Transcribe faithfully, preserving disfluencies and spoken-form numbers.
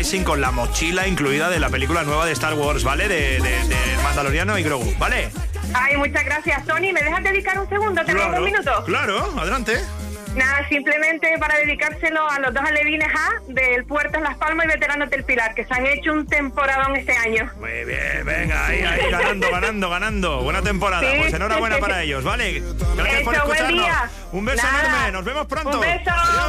con la mochila incluida de la película nueva de Star Wars, ¿vale? De, de, de Mandaloriano y Grogu, ¿vale? Ay, muchas gracias, Tony. ¿Me dejas dedicar un segundo? ¿Tenemos Claro, un minuto? Claro, adelante. Nada, simplemente para dedicárselo a los dos alevines A del Puerto Las Palmas y Veteranos del Pilar, que se han hecho un temporadón este año. Muy bien, venga, ahí, ahí, ganando, ganando, ganando. Buena temporada, Sí. Pues enhorabuena para ellos, ¿vale? Gracias Hecho, por buen escucharnos. día. Un beso Nada. enorme, nos vemos pronto. Un beso. Adiós.